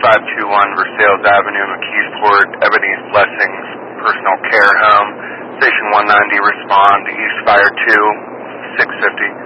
521 Versailles Avenue, McKeesport, Ebenezer Blessings Personal Care Home. Station 190, respond. East Fire 2, 650.